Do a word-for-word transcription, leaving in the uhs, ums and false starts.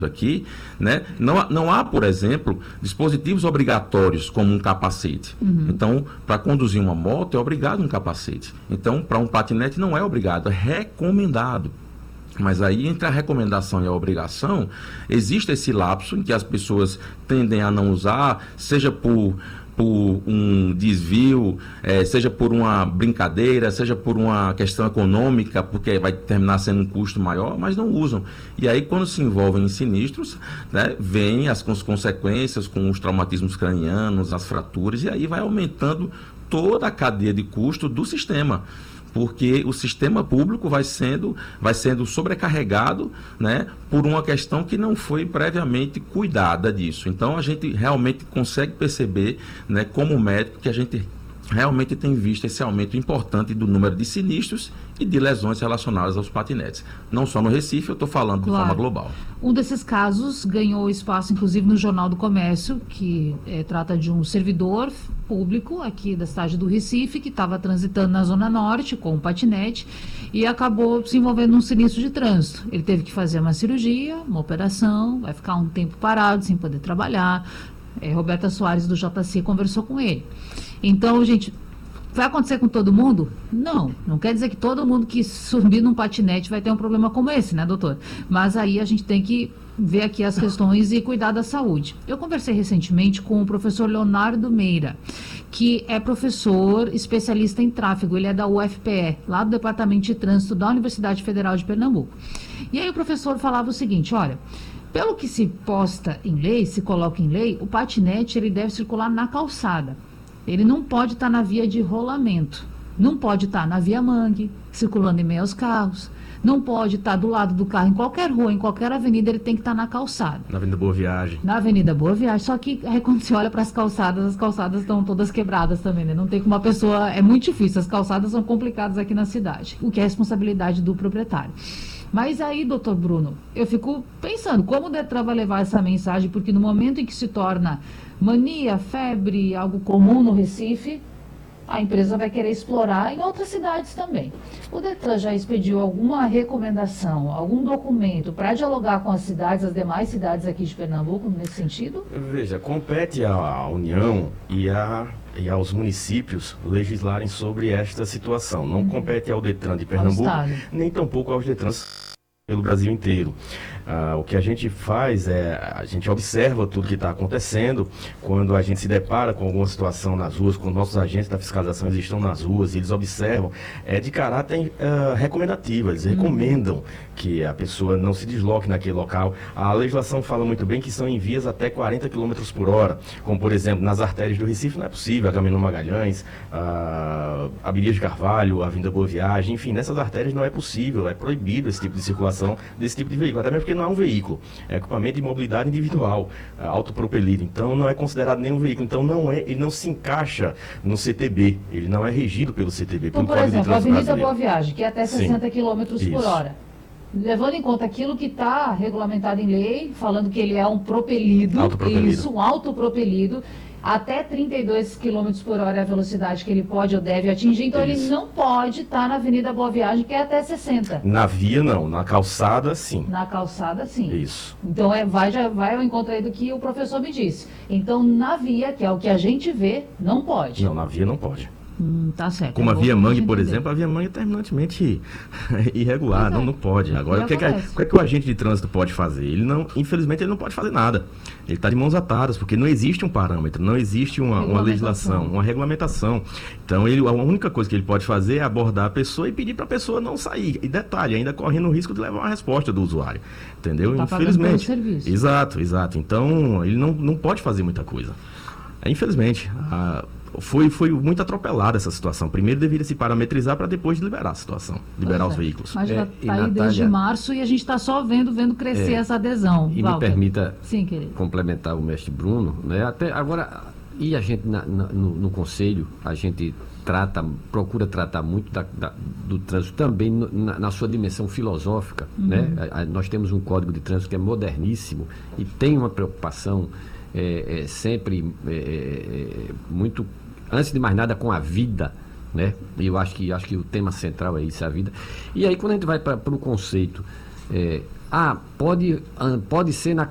aqui, né? Não, não há, por exemplo, dispositivos obrigatórios como um capacete. Uhum. Então, para conduzir uma moto é obrigado um capacete. Então, para um patinete não é obrigado, é recomendado. Mas aí, entre a recomendação e a obrigação, existe esse lapso em que as pessoas tendem a não usar, seja por... por um desvio, é, seja por uma brincadeira, seja por uma questão econômica, porque vai terminar sendo um custo maior, mas não usam. E aí, quando se envolvem em sinistros, né, vem as, as consequências com os traumatismos cranianos, as fraturas, e aí vai aumentando toda a cadeia de custo do sistema. Porque o sistema público vai sendo, vai sendo sobrecarregado, né, por uma questão que não foi previamente cuidada disso. Então, a gente realmente consegue perceber, né, como médico, que a gente realmente tem visto esse aumento importante do número de sinistros e de lesões relacionadas aos patinetes. Não só no Recife, eu estou falando claro. de forma global. Um desses casos ganhou espaço, inclusive, no Jornal do Comércio, que é, trata de um servidor público aqui da cidade do Recife, que estava transitando na Zona Norte com um patinete e acabou se envolvendo num sinistro de trânsito. Ele teve que fazer uma cirurgia, uma operação, vai ficar um tempo parado, sem poder trabalhar. É, Roberta Soares, do J C, conversou com ele. Então, gente, vai acontecer com todo mundo? Não, não quer dizer que todo mundo que subir num patinete vai ter um problema como esse, né, doutor? Mas aí a gente tem que ver aqui as questões e cuidar da saúde. Eu conversei recentemente com o professor Leonardo Meira, que é professor especialista em tráfego, ele é da U F P E, lá do Departamento de Trânsito da Universidade Federal de Pernambuco. E aí o professor falava o seguinte, olha, pelo que se posta em lei, se coloca em lei, o patinete ele deve circular na calçada. Ele não pode estar na via de rolamento, não pode estar na via mangue, circulando em meio aos carros, não pode estar do lado do carro, em qualquer rua, em qualquer avenida, ele tem que estar na calçada. Na Avenida Boa Viagem. Na Avenida Boa Viagem, só que aí quando você olha para as calçadas, as calçadas estão todas quebradas também, né? Não tem como uma pessoa, é muito difícil, as calçadas são complicadas aqui na cidade, o que é responsabilidade do proprietário. Mas aí, doutor Bruno, eu fico pensando, como o Detran vai levar essa mensagem, porque no momento em que se torna mania, febre, algo comum no Recife, a empresa vai querer explorar em outras cidades também. O Detran já expediu alguma recomendação, algum documento para dialogar com as cidades, as demais cidades aqui de Pernambuco, nesse sentido? Veja, compete à União e, a, e aos municípios legislarem sobre esta situação. Não uhum. compete ao Detran de Pernambuco, nem tampouco aos Detrans pelo Brasil inteiro. Ah, o que a gente faz é, a gente observa tudo que está acontecendo, quando a gente se depara com alguma situação nas ruas, quando nossos agentes da fiscalização eles estão nas ruas, eles observam, é de caráter uh, recomendativo, eles uhum. recomendam que a pessoa não se desloque naquele local. A legislação fala muito bem que são em vias até quarenta quilômetros por hora, como por exemplo, nas artérias do Recife não é possível, a Caminho Magalhães, a Avenida de Carvalho, a Avenida Boa Viagem, enfim, nessas artérias não é possível, é proibido esse tipo de circulação desse tipo de veículo, até mesmo porque não é um veículo, é equipamento de mobilidade individual, é autopropelido, então não é considerado nenhum veículo, então não é, ele não se encaixa no C T B, ele não é regido pelo C T B. Então, por exemplo, a Avenida Boa Viagem, que é até sessenta quilômetros por hora, levando em conta aquilo que está regulamentado em lei, falando que ele é um propelido, autopropelido. Isso, um autopropelido, até trinta e dois quilômetros por hora é a velocidade que ele pode ou deve atingir, então isso. Ele não pode estar na Avenida Boa Viagem, que é até sessenta. Na via não, na calçada sim. Na calçada sim. Isso. Então é, vai, já vai ao encontro aí do que o professor me disse. Então na via, que é o que a gente vê, não pode. Não, na via não pode. Hum, tá certo. Como a Via Mangue, por exemplo, a Via Mangue é terminantemente irregular, não, não pode. Agora, o que, é que, o que é que o agente de trânsito pode fazer? Ele não, infelizmente, ele não pode fazer nada. Ele está de mãos atadas, porque não existe um parâmetro, não existe uma, uma legislação, uma regulamentação. Então, ele, a única coisa que ele pode fazer é abordar a pessoa e pedir para a pessoa não sair. E detalhe, ainda correndo o risco de levar uma resposta do usuário. Entendeu? Tá Infelizmente. Serviço. Exato, exato. Então, ele não, não pode fazer muita coisa. É, infelizmente, a Foi, foi muito atropelada essa situação. Primeiro deveria se parametrizar para depois liberar a situação, liberar pois os é. veículos. Mas já É, está e aí Natália, desde março e a gente está só vendo, vendo crescer é, essa adesão. E Walter. me permita Sim, complementar o mestre Bruno, né? Até agora, e a gente na, na, no, no conselho, a gente trata, procura tratar muito da, da, do trânsito também no, na, na sua dimensão filosófica, uhum. né? A, a, nós temos um código de trânsito que é moderníssimo e tem uma preocupação é, é, sempre é, é, muito, antes de mais nada, com a vida, né? E eu acho que, acho que o tema central é isso, é a vida. E aí, quando a gente vai para o conceito é, Ah, pode, pode ser na